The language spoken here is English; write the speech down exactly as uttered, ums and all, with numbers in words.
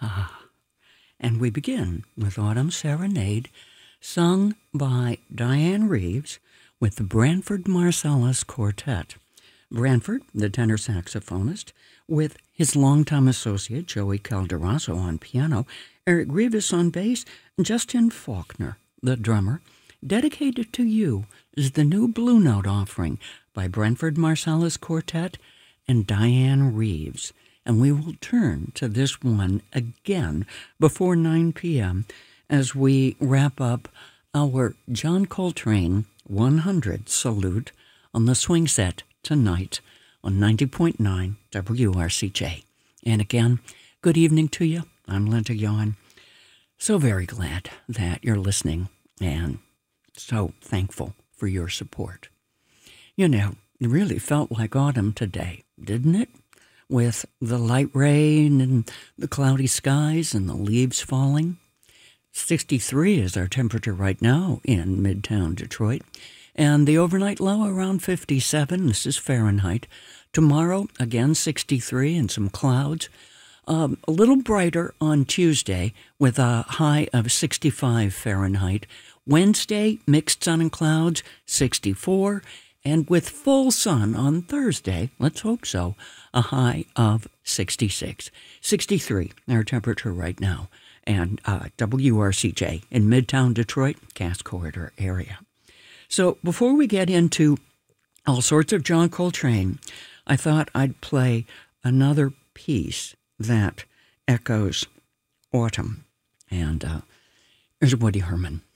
And we begin with Autumn Serenade, sung by Diane Reeves with the Branford Marsalis Quartet. Branford, the tenor saxophonist, with his longtime associate Joey Calderazzo on piano, Eric Rivas on bass, and Justin Faulkner, the drummer. Dedicated to You is the new Blue Note offering by Branford Marsalis Quartet and Diane Reeves. And we will turn to this one again before nine p.m. as we wrap up our John Coltrane one hundred salute on the swing set tonight on ninety point nine W R C J. And again, good evening to you. I'm Linda Yohan. So very glad that you're listening and so thankful for your support. You know, it really felt like autumn today, didn't it? With the light rain and the cloudy skies and the leaves falling. sixty-three is our temperature right now in Midtown Detroit, and the overnight low around fifty-seven. This is Fahrenheit. Tomorrow, again, sixty-three and some clouds. Um, a little brighter on Tuesday with a high of sixty-five Fahrenheit. Wednesday, mixed sun and clouds, sixty-four. And with full sun on Thursday, let's hope so, a high of sixty-six. sixty-three, our temperature right now. And uh, W R C J in Midtown Detroit, Cass Corridor area. So before we get into all sorts of John Coltrane, I thought I'd play another piece that echoes autumn. And uh, there's Woody Herman.